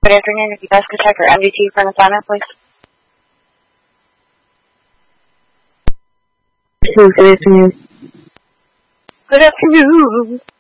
Good afternoon. If you guys could check your MDT for an assignment, please. Good afternoon. Good afternoon.